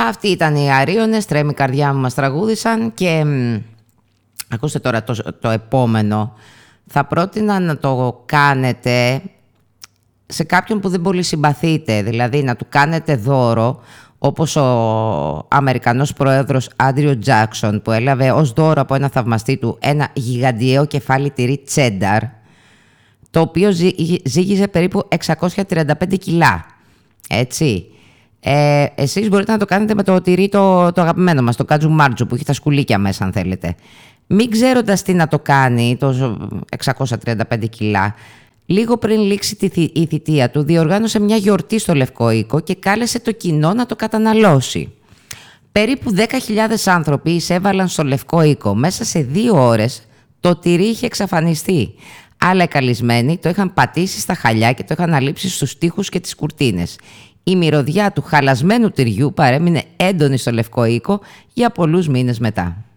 Αυτοί ήταν οι Αρίωνες, τρέμει η καρδιά μου, μας τραγούδησαν. Και ακούστε τώρα το επόμενο. Θα πρότεινα να το κάνετε σε κάποιον που δεν πολύ συμπαθείτε, δηλαδή να του κάνετε δώρο, όπως ο Αμερικανός πρόεδρος Άντριο Τζάκσον, που έλαβε ως δώρο από ένα θαυμαστή του ένα γιγαντιαίο κεφάλι τυρί τσένταρ, το οποίο ζύγιζε περίπου 635 κιλά. Έτσι. Εσείς μπορείτε να το κάνετε με το τυρί το αγαπημένο μας, το κάτζου μάρτζο, που έχει τα σκουλίκια μέσα, αν θέλετε. Μην ξέροντας τι να το κάνει, το 635 κιλά, λίγο πριν λήξει η θητεία του, διοργάνωσε μια γιορτή στο Λευκό Οίκο και κάλεσε το κοινό να το καταναλώσει. Περίπου 10.000 άνθρωποι εισέβαλαν στο Λευκό Οίκο. Μέσα σε 2 ώρες το τυρί είχε εξαφανιστεί. Άλλα καλεσμένοι το είχαν πατήσει στα χαλιά και το είχαν αλείψει στους τοίχους και τις κουρτίνες. Η μυρωδιά του χαλασμένου τυριού παρέμεινε έντονη στο Λευκό Οίκο για πολλούς μήνες μετά.